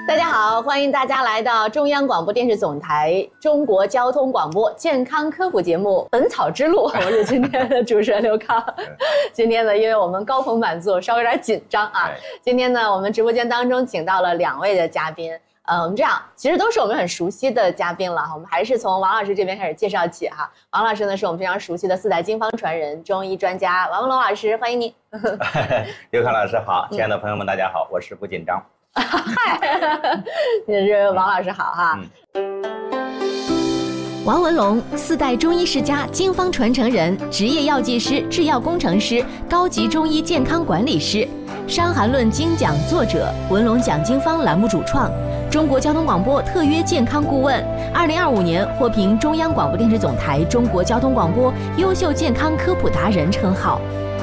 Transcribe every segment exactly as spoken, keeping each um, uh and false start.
大家好，欢迎大家来到中央广播电视总台中国交通广播健康科普节目《本草之路》，我是今天的主持人刘康。今天呢，因为我们高朋满座，稍微有点紧张啊。今天呢，我们直播间当中请到了两位的嘉宾。呃，我们这样，其实都是我们很熟悉的嘉宾了。我们还是从王老师这边开始介绍起哈。王老师呢，是我们非常熟悉的四代经方传人、中医专家王文龙老师，欢迎您。 刘康老师好，亲爱的朋友们，大家好，我是不紧张。 嗨，你是王老师好哈。 嗯、王文龙，四代中医世家、经方传承人，职业药剂师、制药工程师，高级中医健康管理师，《伤寒论》精讲作者，文龙讲经方栏目主创。中国交通广播特约健康顾问，二零二五年获评中央广播电视总台中国交通广播优秀健康科普达人称号。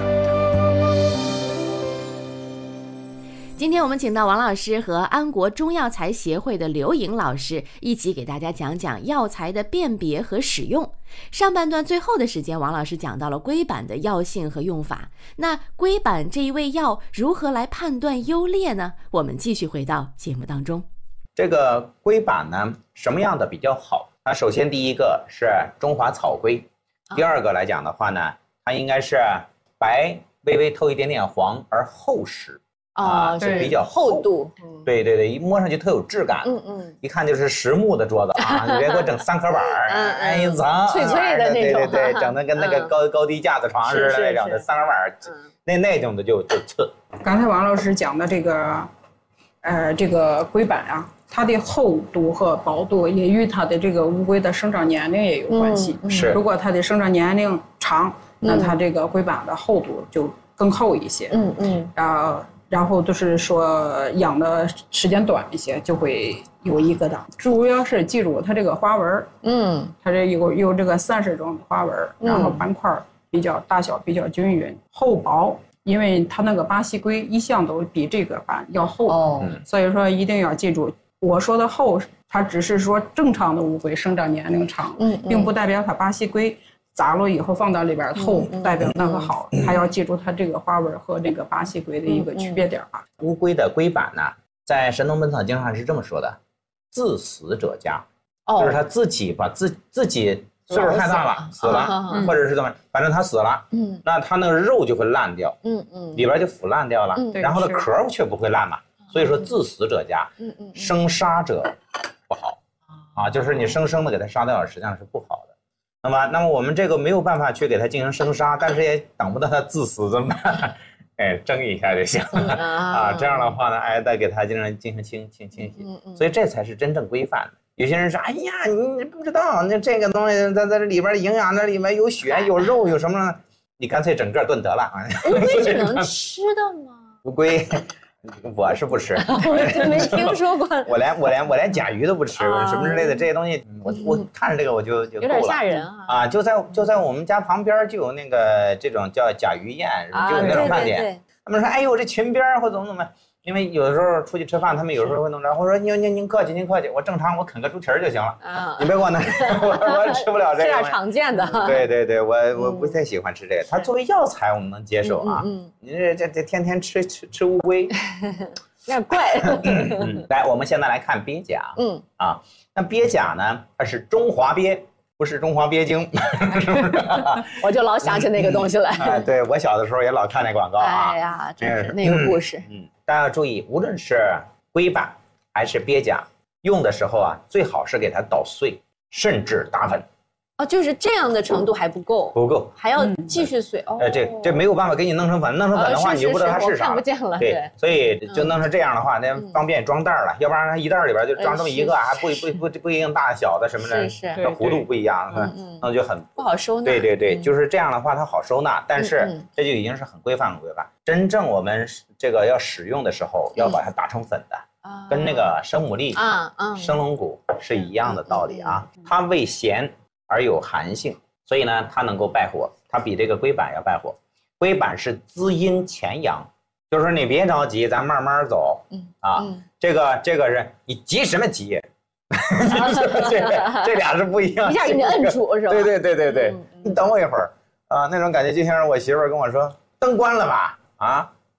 今天我们请到王老师和安国中药材协会的刘颖老师一起给大家讲讲药材的辨别和使用。上半段最后的时间，王老师讲到了龟板的药性和用法。那龟板这一味药如何来判断优劣呢？我们继续回到节目当中。 这个龟板呢，什么样的比较好？它首先第一个是中华草龟，第二个来讲的话呢，它应该是白，微微透一点点黄而厚实。啊，是比较厚度， 对对对，一摸上去特有质感， 嗯嗯， 一看就是实木的桌子啊，你别给我整三壳板儿，哎一层脆脆的那种， 对对对，整的跟那个高高低架子床似的那种的三壳板儿，那那种的就就次。 刚才王老师讲的这个，呃，这个龟板啊，它的厚度和薄度也与它的这个乌龟的生长年龄也有关系。 是， 如果它的生长年龄长，那它这个龟板的厚度就更厚一些。嗯嗯，啊。然后就是说养的时间短一些，就会有一个档。主要是记住它这个花纹，嗯，它这有有这个散式状的花纹，然后斑块比较大小比较均匀，厚薄，因为它那个巴西龟一向都比这个板要厚，哦，所以说一定要记住，我说的厚，它只是说正常的乌龟生长年龄长，嗯，并不代表它巴西龟砸了以后放到里边厚，代表那个好，还要记住它这个花纹和这个巴西龟的一个区别点啊。 乌龟的龟板呢，在《神农本草经》上是这么说的：自死者佳，就是他自己把自自己岁数太大了，死了，或者是怎么，反正他死了，嗯，那他那个肉就会烂掉，嗯嗯，里边就腐烂掉了，然后呢壳却不会烂嘛，所以说自死者佳，嗯嗯，生杀者不好，啊，就是你生生的给它杀掉了，实际上是不好的。那么，那么我们这个没有办法去给它进行生杀，但是也等不到它自死，怎么办？哎，蒸一下就行了啊。这样的话呢，哎，再给它进行进行清清清洗，所以这才是真正规范的。有些人说，哎呀，你不知道，那这个东西在在这里边营养，那里面有血有肉有什么呢？你干脆整个炖得了啊。 乌龟是能吃的吗？ 乌龟。我是不吃， 我没听说过。 我连我连我连甲鱼都不吃，什么之类的这些东西，我我看着这个我就就有点吓人啊！ 啊，就在就在我们家旁边就有那个这种叫甲鱼宴，就有那种饭店。他们说，哎呦，这裙边或怎么怎么，因为有的时候出去吃饭，他们有时候会弄着，我说您您您客气您客气，我正常我啃个猪蹄儿就行了，啊，你别给我弄，我我吃不了这个。 这点常见的。 对对对，我我不太喜欢吃这个，它作为药材我们能接受啊。嗯，你这这这天天吃吃吃乌龟， 有点怪。 嗯，来，我们现在来看鳖甲。嗯啊，那鳖甲呢，它是中华鳖。不是中华鳖精，是不是？ 我就老想起那个东西来。 哎，对，我小的时候也老看那广告啊。 哎呀，真是那个故事。 嗯，大家要注意，无论是龟板还是鳖甲，用的时候啊，最好是给它捣碎，甚至打粉。 哦，就是这样的程度还不够， 不够， 还要继续碎。哦， 呃，这这没有办法给你弄成粉，弄成粉的话，你就不知道它是啥。 看不见了， 对，所以就弄成这样的话，那方便装袋了，要不然它一袋里边就装这么一个，还不不不不一定大小的什么的， 是是， 弧度不一样，那就很不好收纳。 对对对，就是这样的话，它好收纳，但是这就已经是很规范很规范。真正我们这个要使用的时候，要把它打成粉的。跟那个生牡蛎、啊啊、生龙骨是一样的道理啊，它味咸而有寒性，所以呢，它能够败火，它比这个龟板要败火。龟板是滋阴潜阳，就是说你别着急，咱慢慢走。嗯啊，嗯这个这个是你急什么急？这这俩是不一样， 一下给你摁住是吧？ 对对对对对，嗯、你等我一会儿啊，那种感觉就像是我媳妇儿跟我说，灯关了吧？啊。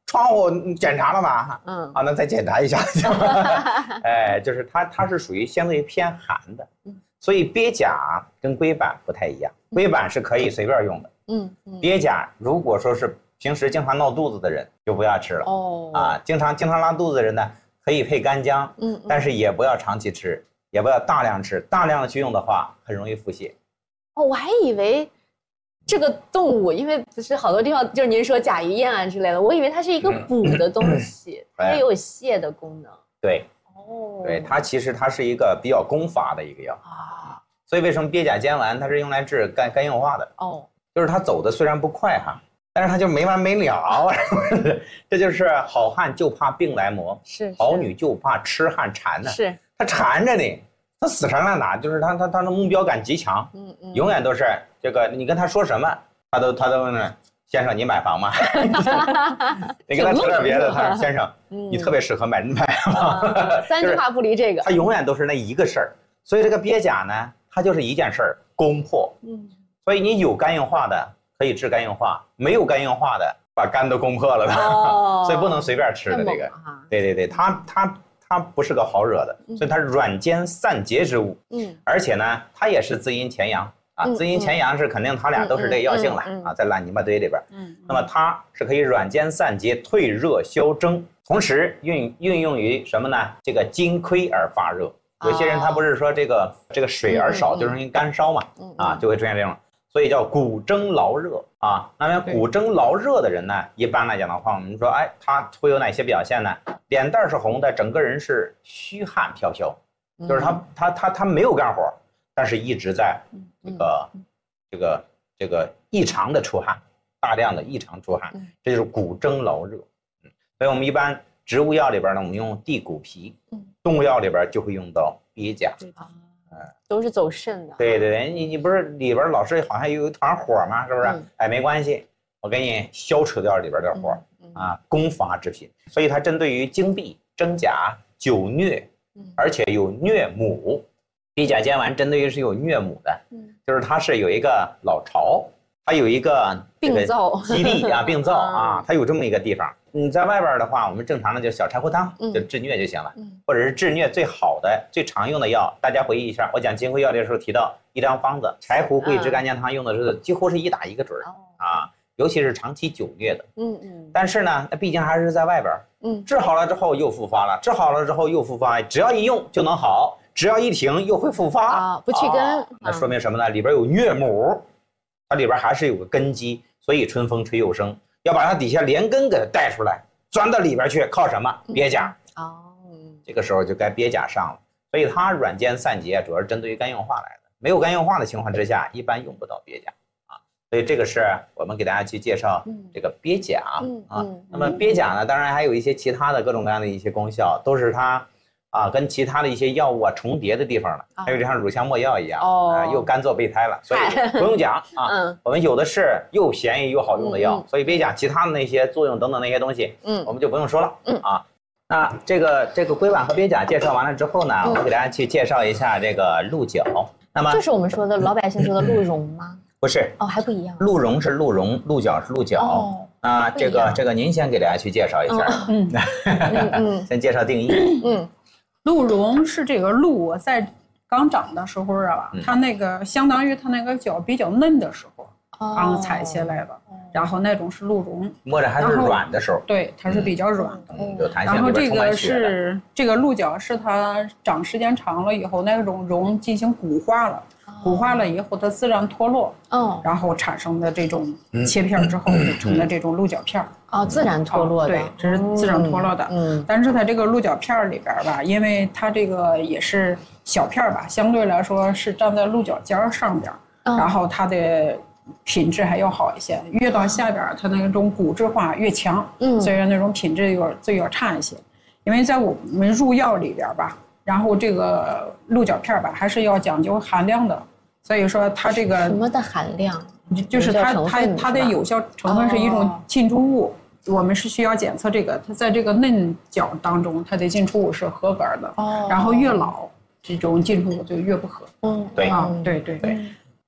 窗户检查了吗？嗯，啊，那再检查一下。哎，就是它它是属于相对于偏寒的，所以鳖甲跟龟板不太一样，龟板是可以随便用的，嗯，鳖甲如果说是平时经常闹肚子的人就不要吃了，哦，啊，经常经常拉肚子的人呢可以配干姜，嗯，但是也不要长期吃，也不要大量吃，大量的去用的话很容易腹泻。 哦，我还以为。这个动物，因为不是好多地方，就是您说甲鱼宴啊之类的，我以为它是一个补的东西，嗯、它也有泻的功能。 对，哦，对，它其实它是一个比较攻伐的一个药啊。所以为什么鳖甲煎丸它是用来治肝肝硬化的？哦，就是它走的虽然不快哈，但是它就没完没了。这就是好汉就怕病来磨，是好女就怕痴汉缠呢。是，它缠着你。他死缠烂打，就是他他他的目标感极强，嗯嗯，永远都是这个，你跟他说什么，他都他都问先生你买房吗？你跟他说点别的，他说先生、嗯、你特别适合买买房、 啊，三句话不离这个， 他永远都是那一个事儿，所以这个鳖甲呢，它就是一件事儿，攻破，嗯，所以你有肝硬化的可以治肝硬化，没有肝硬化的把肝都攻破了的，哦、所以不能随便吃的这个，啊、对对对，他他。它不是个好惹的，所以它软坚散结之物。嗯，而且呢，它也是滋阴潜阳啊。嗯、滋阴潜阳是肯定，它俩都是这个药性了、嗯嗯、啊，在烂泥巴堆里边。嗯，那么它是可以软坚散结、退热消蒸，同时运运用于什么呢？这个津亏而发热。有些人他不是说这个、哦、这个水而少，就容易干烧嘛，嗯、啊，就会出现这种。所以叫骨蒸劳热啊。那么骨蒸劳热的人呢，一般来讲的话，我们说，哎，他会有哪些表现呢？脸蛋是红的，整个人是虚汗飘飘，就是他他他他没有干活，但是一直在这个这个这个异常的出汗，大量的异常出汗，这就是骨蒸劳热。嗯，所以我们一般植物药里边呢，我们用地骨皮；动物药里边就会用到鳖甲。 嗯，都是走肾的。 对对对，你你不是里边老是好像有一团火吗？是不是？嗯、哎，没关系，我给你消除掉里边的火、嗯嗯、啊，攻伐之品。所以它针对于经闭、真假、久疟，而且有疟母。鳖甲煎丸针对于是有疟母的，嗯、就是它是有一个老巢，它有一个病灶基地啊，病灶啊，它有这么一个地方。你在外边的话，我们正常的就小柴胡汤，就治疟就行了，嗯、或者是治疟最好的、最常用的药。大家回忆一下，我讲金匮药的时候提到一张方子，柴胡桂枝干姜汤用的是几乎是一打一个准儿、哦、啊，尤其是长期久疟的，嗯嗯。但是呢，那毕竟还是在外边，嗯，治好了之后又复发了，治好了之后又复发，只要一用就能好，只要一停又会复发啊，不去根、啊， 那说明什么呢？里边有疟母，它里边还是有个根基，所以春风吹又生，要把它底下连根给它带出来。钻到里边去，靠什么？鳖甲哦，这个时候就该鳖甲上了。所以它软坚散结，主要是针对于肝硬化来的。没有肝硬化的情况之下，一般用不到鳖甲啊。所以这个是我们给大家去介绍这个鳖甲啊。那么鳖甲呢，当然还有一些其他的各种各样的一些功效，都是它啊跟其他的一些药物啊重叠的地方了。还有就像乳香没药一样，啊又干燥备胎了，所以不用讲啊。我们有的是又便宜又好用的药，所以鳖甲其他的那些作用等等那些东西，嗯，我们就不用说了，嗯啊。那这个这个龟板和鳖甲介绍完了之后呢，我给大家去介绍一下这个鹿角。那么这是我们说的老百姓说的鹿茸吗？ 不是哦，还不一样。 鹿茸是鹿茸，鹿角是鹿角。哦，那这个这个您先给大家去介绍一下，嗯嗯，先介绍定义。 嗯，鹿茸是这个鹿在刚长的时候啊，它那个相当于它那个角比较嫩的时候，刚采下来的。然后那种是鹿茸， 摸着还是软的时候， 对，它是比较软的， 嗯、有弹性。 然后这个是这个鹿角是它长时间长了以后，那种茸进行骨化了，哦、骨化了以后它自然脱落，哦，然后产生的这种切片之后就成了这种鹿角片。 哦，自然脱落的， 对，这是自然脱落的。嗯，但是它这个鹿角片里边吧，因为它这个也是小片吧，相对来说是站在鹿角尖上边，哦、然后它的品质还要好一些，越到下边它那种骨质化越强，嗯，所以那种品质有最要差一些。因为在我们入药里边吧，然后这个鹿角片吧还是要讲究含量的，所以说它这个什么的含量， 就是它它它的有效成分是一种进出物，哦、我们是需要检测这个，它在这个嫩角当中它的进出物是合格的，哦，然后越老这种进出物就越不合。 嗯，对啊，对对对。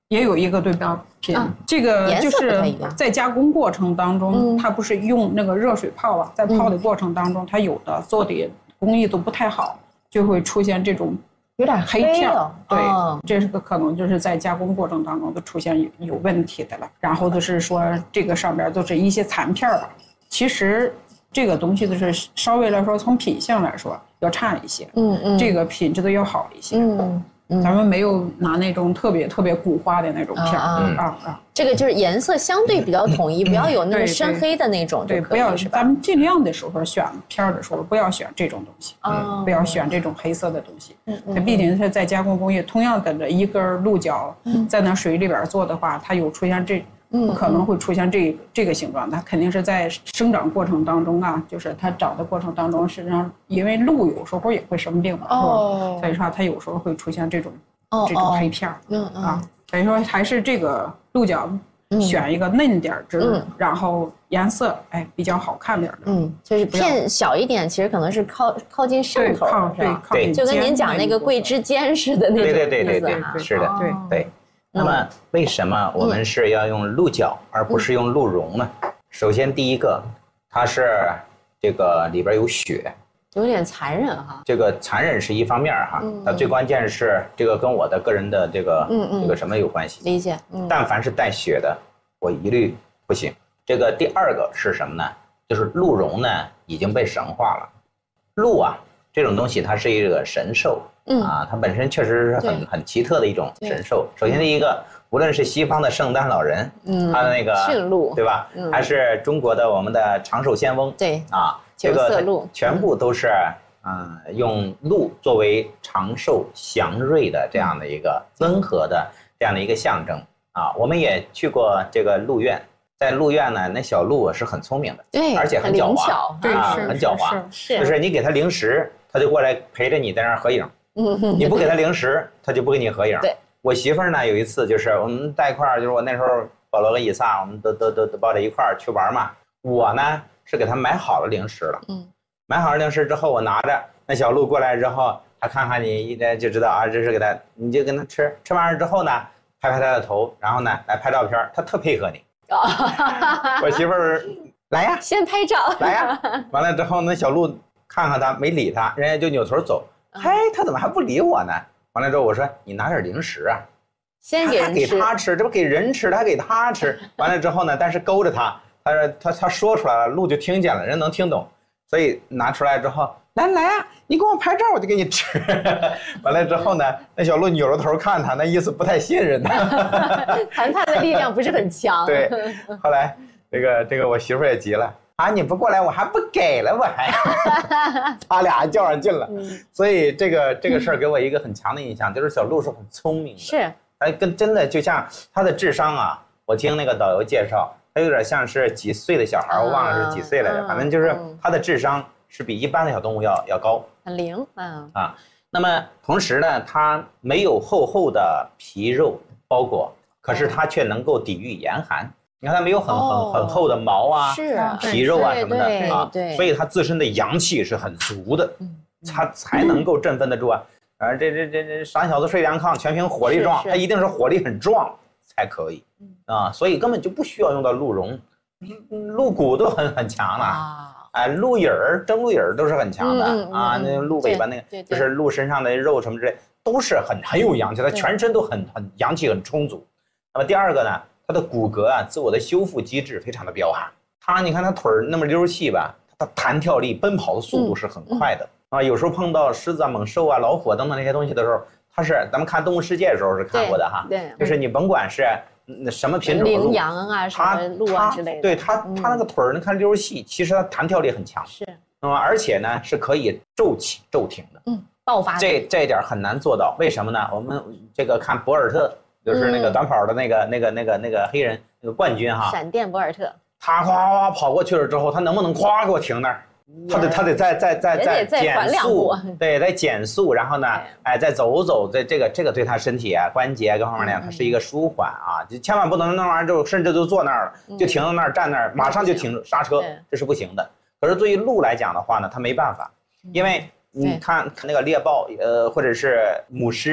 也有一个对标品，啊、这个就是在加工过程当中，嗯、它不是用那个热水泡啊，在泡的过程当中，嗯、它有的做的工艺都不太好，就会出现这种有点黑片。 哦、 对，哦、这是个可能就是在加工过程当中都出现有有问题的了。然后就是说这个上边都是一些残片吧，其实这个东西就是稍微来说从品相来说要差一些，嗯嗯，这个品质的要好一些，嗯。咱们没有拿那种特别特别古花的那种片儿啊啊， 这个就是颜色相对比较统一，不要有那个深黑的那种， 对，不要咱们尽量的时候选片儿的时候不要选这种东西，嗯，不要选这种黑色的东西，嗯，它毕竟是在加工工艺，同样的一根鹿角在那水里边做的话，它有出现这。不可能会出现这个这个形状，它肯定是在生长过程当中啊，就是它长的过程当中，实际上因为鹿有时候也会生病嘛，哦，所以说它有时候会出现这种、哦、这种黑片儿，嗯嗯啊，所以说还是这个鹿角选一个嫩点儿汁，嗯、然后颜色哎比较好看点的， 嗯，就是片小一点，其实可能是靠靠近上头， 对，靠对， 就跟您讲那个桂枝尖似的那种， 对对对对对，是的， 对对。那么为什么我们是要用鹿角而不是用鹿茸呢？首先第一个，它是这个里边有血， 有点残忍哈。 这个残忍是一方面哈，它最关键是这个跟我的个人的这个这个什么有关系？ 理解。 但凡是带血的，我一律不行。这个第二个是什么呢？就是鹿茸呢已经被神化了。鹿啊这种东西它是一个神兽。嗯啊，它本身确实是很很奇特的一种神兽。首先第一个，无论是西方的圣诞老人，嗯，他的那个驯鹿， 对吧？嗯，还是中国的我们的长寿仙翁， 对啊， 这个全部都是嗯用鹿作为长寿祥瑞的这样的一个温和的这样的一个象征啊。我们也去过这个鹿苑，在鹿苑呢，那小鹿是很聪明的， 对， 而且很狡猾， 对， 啊，很狡猾， 是， 就是你给它零食，它就过来陪着你在那儿合影。你不给他零食，他就不跟你合影。 对， 我媳妇儿呢，有一次就是我们在一块儿，就是我那时候保罗和以撒，我们都都都都抱在一块儿去玩嘛。我呢是给他买好了零食了，嗯，买好了零食之后，我拿着那小鹿过来之后，他看看你一来就知道啊，这是给他，你就跟他吃，吃完了之后呢，拍拍他的头，然后呢来拍照片，他特配合你。我媳妇儿来呀， 先拍照， 来呀，完了之后那小鹿看看他没理他，人家就扭头走。嘿，他怎么还不理我呢？完了之后我说你拿点零食啊， 先给人吃，给他吃，这不给人吃，他还给他吃。完了之后呢，但是勾着他，他说他他说出来了，鹿就听见了，人能听懂，所以拿出来之后，来来啊，你给我拍照，我就给你吃。完了之后呢，那小鹿扭着头看他，那意思不太信任他。 谈判的力量不是很强。 对，后来这个这个我媳妇也急了。啊！你不过来，我还不给了，我还，他俩较上劲了。嗯、所以这个这个事儿给我一个很强的印象，就是小鹿是很聪明的。 是， 他跟真的就像他的智商啊，我听那个导游介绍，他有点像是几岁的小孩，我忘了是几岁来着，反正就是他的智商是比一般的小动物要要高， 很灵。嗯啊，那么同时呢，它没有厚厚的皮肉包裹，可是它却能够抵御严寒。你看它没有很很很厚的毛啊、皮肉啊什么的啊，所以它自身的阳气是很足的，它才能够振奋得住啊。啊，这这这这傻小子睡凉炕，全凭火力壮，它一定是火力很壮才可以啊，所以根本就不需要用到鹿茸，鹿骨都很很强的啊，哎，鹿尾儿、蒸鹿尾儿都是很强的啊，那鹿尾巴那个就是鹿身上的肉什么之类都是很很有阳气，它全身都很很阳气很充足。那么第二个呢？它的骨骼啊，自我的修复机制非常的彪悍。它，你看它腿儿那么溜细吧，它弹跳力、奔跑的速度是很快的、嗯嗯、啊。有时候碰到狮子啊、猛兽啊、老虎等等那些东西的时候，它是咱们看《动物世界》的时候是看过的哈。 对， 就是你甭管是什么品种的鹿， 羚羊啊、什么鹿啊之类的， 对它它那个腿儿，你看溜细，其实它弹跳力很强。 是。 那么而且呢，是可以骤起骤停的。 嗯，爆发。 这这一点很难做到，为什么呢？我们这个看博尔特。就是那个短跑的那个、嗯、那个那个那个黑人那个冠军哈， 闪电博尔特， 他夸夸跑过去了之后，他能不能夸给我停那儿？他得他得再再再再减速，对，再减速，然后呢，哎，再走走，这这个这个对他身体啊、关节各方面呢，它是一个舒缓啊，就千万不能那玩意儿就甚至就坐那儿了，就停到那儿站那儿，马上就停刹车，这是不行的。可是对于鹿来讲的话呢，它没办法，因为你看那个猎豹，呃，或者是母狮。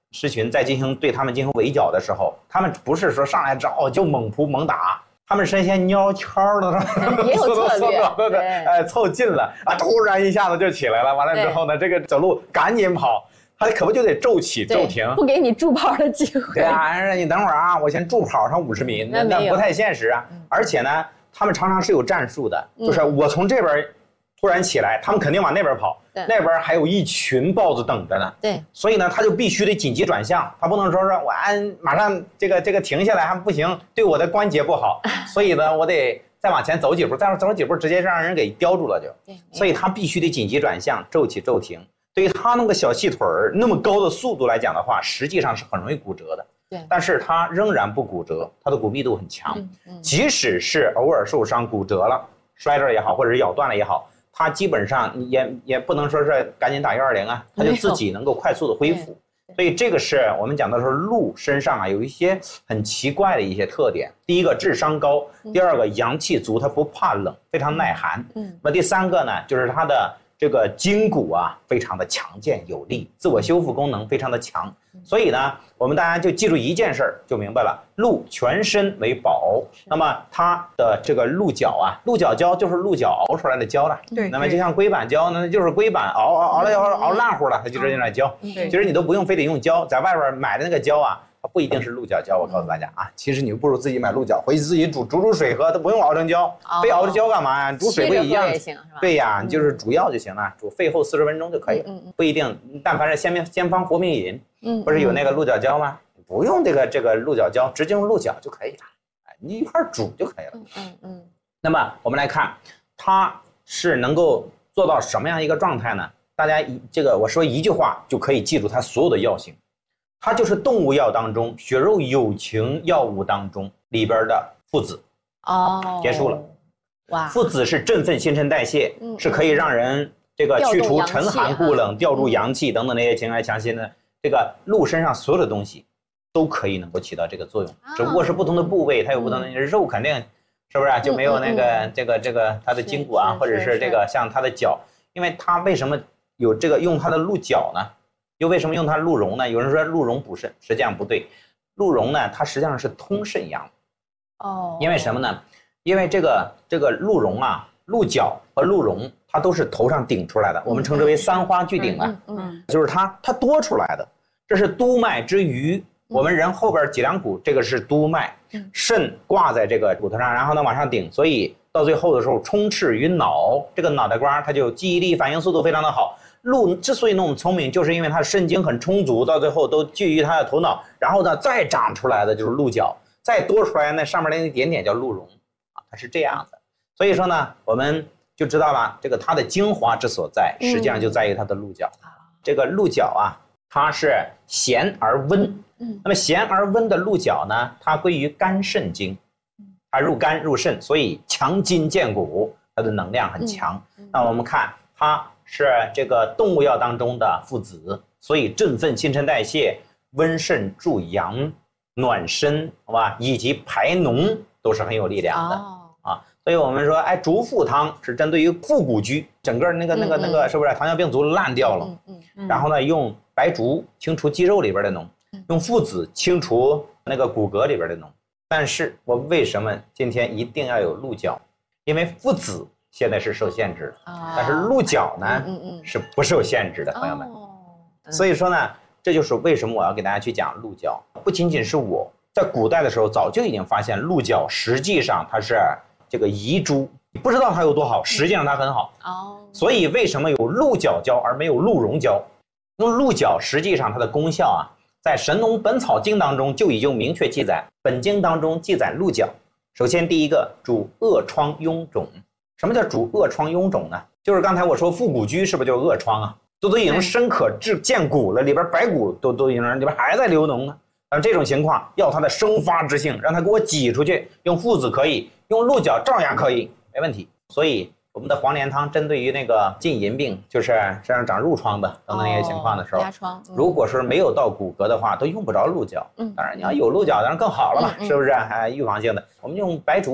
狮群在进行对他们进行围剿的时候，他们不是说上来之后就猛扑猛打，他们是先蔫悄的， 也有策略， 对对，哎，凑近了啊，突然一下子就起来了，完了之后呢，这个走路赶紧跑。他可不就得骤起骤停， 不给你助跑的机会。 对啊，你等会儿啊，我先助跑上五十米，那那不太现实啊。嗯、而且呢，他们常常是有战术的，嗯、就是我从这边突然起来，他们肯定往那边跑，那边还有一群豹子等着呢。 对， 所以呢，他就必须得紧急转向，他不能说说我按马上这个这个停下来还不行，对我的关节不好，所以呢，我得再往前走几步，再走几步直接让人给叼住了就。对，所以他必须得紧急转向，骤起骤停。对于他那个小细腿儿那么高的速度来讲的话，实际上是很容易骨折的。对，但是他仍然不骨折，他的骨密度很强。嗯嗯、即使是偶尔受伤骨折了、摔着也好，或者是咬断了也好，他基本上也也不能说是赶紧打一二零啊，他就自己能够快速的恢复。所以这个是我们讲的是鹿身上啊有一些很奇怪的一些特点。第一个智商高，第二个阳气足，它不怕冷，非常耐寒。嗯，那么第三个呢，就是它的这个筋骨啊，非常的强健有力，自我修复功能非常的强。所以呢，我们大家就记住一件事儿，就明白了。鹿全身为宝，那么它的这个鹿角啊，鹿角胶就是鹿角熬出来的胶了。对。那么就像龟板胶，那就是龟板熬熬熬了熬熬烂乎了，它就直接用来胶。对。其实你都不用非得用胶，在外边买的那个胶啊，它不一定是鹿角胶。我告诉大家啊，其实你不如自己买鹿角，回去自己煮煮煮水喝，它不用熬成胶。非熬成胶干嘛呀？煮水不一样。对呀，你就是煮药就行了，煮沸后四十分钟就可以了，不一定。但凡是先先方活命饮，嗯，不是有那个鹿角胶吗？不用这个这个鹿角胶，直接用鹿角就可以了，哎，你一块煮就可以了。嗯嗯嗯。那么我们来看，它是能够做到什么样一个状态呢？大家一这个我说一句话就可以记住它所有的药性，它就是动物药当中血肉有情药物当中里边的附子。哦，结束了。哇，附子是振奋新陈代谢，嗯、是可以让人这个去除沉寒固冷、调入阳气等等那些情爱强心的。这个鹿身上所有的东西都可以能够起到这个作用，只不过是不同的部位，它有不同的肉，肯定是不是就没有那个这个这个它的筋骨啊，或者是这个像它的脚，因为它为什么有这个用它的鹿角呢？又为什么用它鹿茸呢？有人说鹿茸补肾，实际上不对，鹿茸呢它实际上是通肾阳。哦，因为什么呢？因为这个这个鹿茸啊，鹿角和鹿茸它都是头上顶出来的，我们称之为三花聚顶啊，嗯嗯，就是它它多出来的，这是督脉之余，我们人后边脊梁骨这个是督脉，肾挂在这个骨头上，然后呢往上顶，所以到最后的时候充斥于脑，这个脑袋瓜它就记忆力反应速度非常的好。鹿之所以那么聪明，就是因为它的肾精很充足，到最后都聚于它的头脑，然后呢再长出来的就是鹿角，再多出来那上面那一点点叫鹿茸啊，它是这样的。所以说呢，我们就知道了，这个它的精华之所在，实际上就在于它的鹿角。嗯、这个鹿角啊，它是咸而温。嗯，那么咸而温的鹿角呢，它归于肝肾经，它入肝入肾，所以强筋健骨，它的能量很强。嗯、那我们看，它是这个动物药当中的附子，所以振奋新陈代谢、温肾助阳、暖身，好吧，以及排脓都是很有力量的。哦所以我们说，哎，竹附汤是针对于腹股居，整个那个那个那个是不是糖尿病足烂掉了？嗯嗯嗯。然后呢，用白术清除肌肉里边的脓，用附子清除那个骨骼里边的脓。但是我为什么今天一定要有鹿角？因为附子现在是受限制的，但是鹿角呢，嗯嗯是不受限制的，朋友们。所以说呢，这就是为什么我要给大家去讲鹿角。不仅仅是我在古代的时候早就已经发现鹿角实际上它是。这个遗珠，你不知道它有多好，实际上它很好哦。所以为什么有鹿角胶而没有鹿茸胶？用鹿角实际上它的功效啊，在《神农本草经》当中就已经明确记载。本经当中记载鹿角，首先第一个主恶疮痈肿。什么叫主恶疮痈肿呢？就是刚才我说腹股居是不是就是恶疮啊？都都已经深可治见骨了，里边白骨都都已经里边还在流脓呢。但这种情况要它的生发之性，让它给我挤出去，用附子可以。用鹿角照样可以，没问题。所以我们的黄连汤针对于那个浸淫病，就是身上长褥疮的等等那些情况的时候，压疮，如果是没有到骨骼的话，都用不着鹿角。嗯，当然你要有鹿角，当然更好了嘛，嗯、是不是？哎，预防性的，我们用白术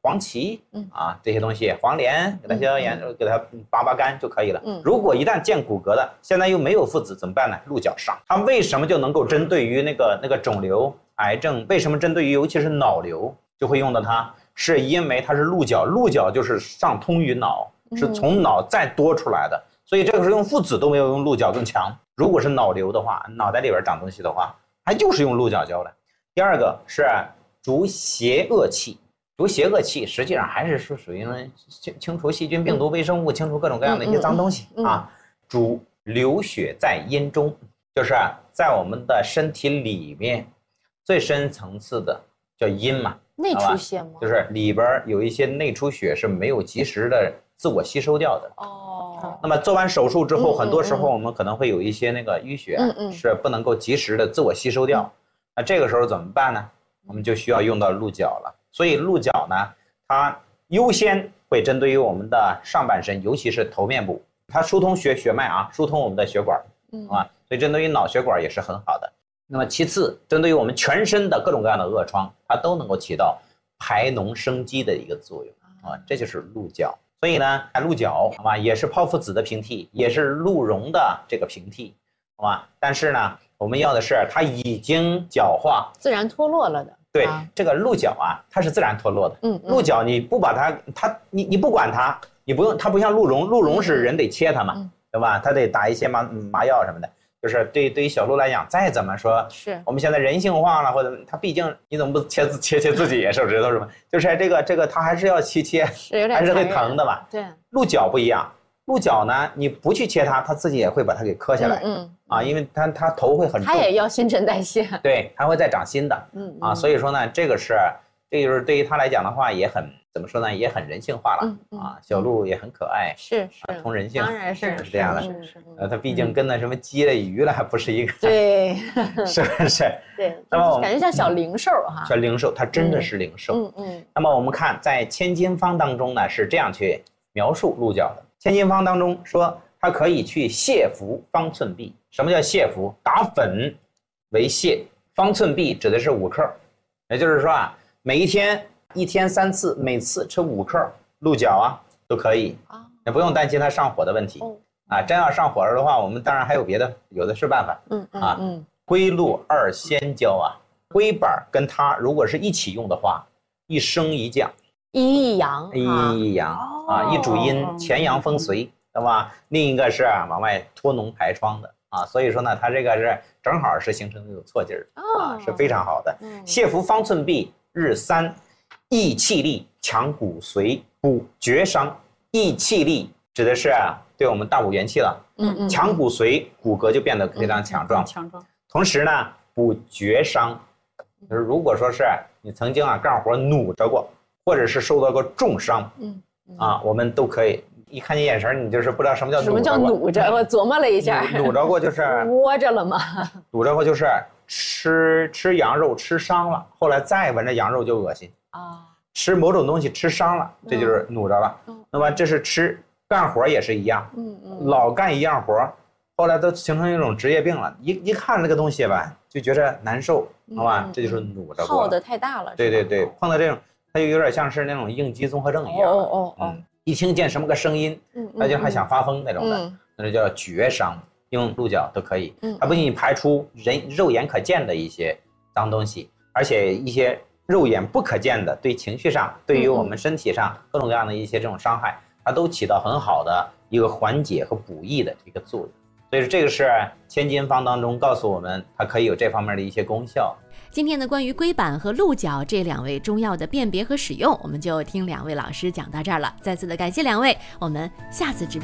黄芪，嗯啊这些东西，黄连给它消消炎，嗯、给它拔拔干就可以了。嗯，如果一旦见骨骼的，现在又没有附子怎么办呢？鹿角上，它为什么就能够针对于那个那个肿瘤、癌症？为什么针对于尤其是脑瘤就会用到它？是因为它是鹿角，鹿角就是上通于脑，是从脑再多出来的，嗯、所以这个时候用附子都没有用鹿角更强。如果是脑瘤的话，脑袋里边长东西的话，它就是用鹿角胶的。第二个是逐邪恶气。除邪恶气，实际上还是属属于清清除细菌、病毒、微生物，清除各种各样的一些脏东西、嗯嗯嗯、啊。主流血在阴中，就是在我们的身体里面最深层次的叫阴嘛， 内出血吗？ 就是里边有一些内出血是没有及时的自我吸收掉的。哦。那么做完手术之后，嗯嗯嗯很多时候我们可能会有一些那个淤血，嗯嗯是不能够及时的自我吸收掉。嗯、那这个时候怎么办呢？我们就需要用到鹿角了。所以鹿角呢，它优先会针对于我们的上半身，尤其是头面部，它疏通血血脉啊，疏通我们的血管，嗯啊，所以针对于脑血管也是很好的。那么其次，针对于我们全身的各种各样的恶疮，它都能够起到排脓生肌的一个作用啊，这就是鹿角。所以呢，鹿角好吧，也是剖腹子的平替，也是鹿茸的这个平替，好吧？但是呢，我们要的是它已经角化， 自然脱落了的。 对、啊、这个鹿角啊，它是自然脱落的。嗯，鹿角你不把它，它你你不管它，你不用它不像鹿茸，鹿茸是人得切它嘛，嗯、对吧？它得打一些麻麻药什么的。就是对对于小鹿来讲，再怎么说，是我们现在人性化了，或者它毕竟你怎么不切切切自己也手指头是吧？就是这个这个它还是要去切， 是有点还是会疼的吧？ 对， 鹿角不一样。鹿角呢，你不去切它，它自己也会把它给磕下来。嗯, 嗯啊，因为它它头会很重， 它也要新陈代谢。 对，它会再长新的。嗯啊，所以说呢，这个是这就是对于它来讲的话，也很怎么说呢，也很人性化了。嗯嗯、啊，小鹿也很可爱。 是是、 啊，通人性。 当然是是这样的。 是是是呃，它毕竟跟那什么鸡了鱼了还不是一个。 对。 是不是？ 对。那么感觉像小灵兽哈。 小灵兽，它真的是灵兽。嗯嗯。那么我们看在《千金方》当中呢，是这样去描述鹿角的。千金方当中说，它可以去泻服方寸匕。什么叫泻服？打粉为泻，方寸匕指的是五克，也就是说啊，每一天一天三次，每次吃五克鹿角啊都可以啊，也不用担心它上火的问题。哦、啊，真要上火了的话，我们当然还有别的，有的是办法。嗯嗯啊嗯，龟鹿二仙交啊，龟板跟它如果是一起用的话，一升一降。 阴一阳， 阴一阳啊，一主阴，乾阳风随，对吧？另一个是往外脱脓排疮的啊，所以说呢，它这个是正好是形成那种错劲儿啊，是非常好的。泻服方寸匕，日三，益气力，强骨髓，补厥伤。益气力指的是啊，对我们大补元气了。嗯嗯。强骨髓，骨骼就变得非常强壮。强壮。同时呢，补厥伤，就是如果说是你曾经啊干活努着过。或者是受到过重伤，嗯，嗯啊，我们都可以一看见眼神，你就是不知道什么叫努着过。什么叫努着？我琢磨了一下， 努着过就是窝着了吗？ 努着过就是吃吃羊肉吃伤了，后来再闻着羊肉就恶心啊。吃某种东西吃伤了，这就是努着了。嗯、那么这是吃干活也是一样，嗯嗯，老干一样活，后来都形成一种职业病了。一一看这个东西吧，就觉着难受，好吧？嗯、这就是努着过。 耗的太大了。 对对对，碰到这种。它就有点像是那种应激综合症一样，哦哦哦，一听见什么个声音，他就还想发疯那种的，那就叫厥伤。用鹿角都可以，它不仅仅排出人肉眼可见的一些脏东西，而且一些肉眼不可见的，对情绪上，对于我们身体上各种各样的一些这种伤害，它都起到很好的一个缓解和补益的一个作用。所以这个是千金方当中告诉我们，它可以有这方面的一些功效。 今天呢，关于龟板和鹿角这两味中药的辨别和使用，我们就听两位老师讲到这儿了。再次的感谢两位，我们下次直播